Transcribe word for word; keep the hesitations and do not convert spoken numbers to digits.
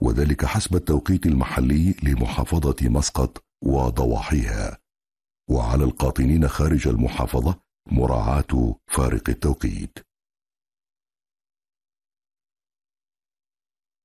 وذلك حسب التوقيت المحلي لمحافظة مسقط وضواحيها، وعلى القاطنين خارج المحافظة مراعاة فارق التوقيت.